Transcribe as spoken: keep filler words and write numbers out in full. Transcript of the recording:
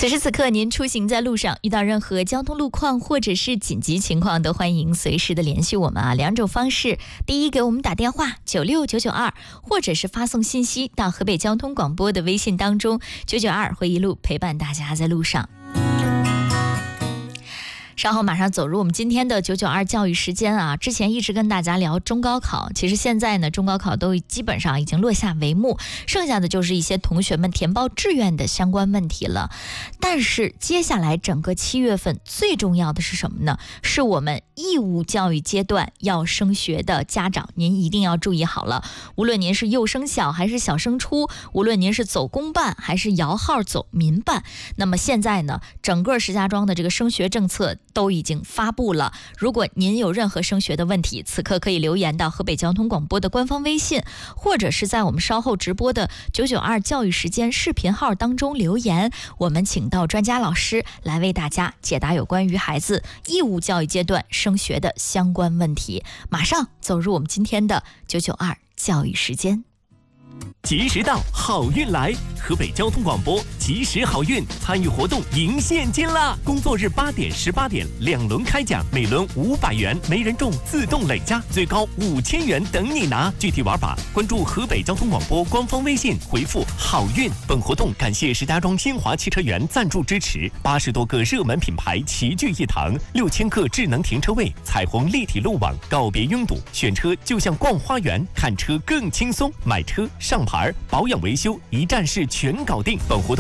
此时此刻您出行在路上，遇到任何交通路况或者是紧急情况，都欢迎随时的联系我们啊。两种方式，第一给我们打电话九六九九二，或者是发送信息到河北交通广播的微信当中，九九二会一路陪伴大家在路上。稍后马上走入我们今天的九九二教育时间啊！之前一直跟大家聊中高考，其实现在呢，中高考都基本上已经落下帷幕，剩下的就是一些同学们填报志愿的相关问题了。但是接下来整个七月份最重要的是什么呢？是我们义务教育阶段要升学的家长，您一定要注意好了。无论您是幼升小还是小升初，无论您是走公办还是摇号走民办，那么现在呢，整个石家庄的这个升学政策都已经发布了。如果您有任何升学的问题，此刻可以留言到河北交通广播的官方微信，或者是在我们稍后直播的九九二教育时间视频号当中留言，我们请到专家老师来为大家解答有关于孩子义务教育阶段升学的相关问题。马上走入我们今天的九九二教育时间。 及时到，好运来！河北交通广播及时好运参与活动赢现金啦！工作日八点、十八点两轮开奖，每轮五百元，没人中自动累加，最高五千元等你拿。具体玩法，关注河北交通广播官方微信，回复“好运”。本活动感谢石家庄新华汽车园赞助支持，八十多个热门品牌齐聚一堂，六千个智能停车位，彩虹立体路网，告别拥堵，选车就像逛花园，看车更轻松，买车上牌保养维修一站式全搞定。本活动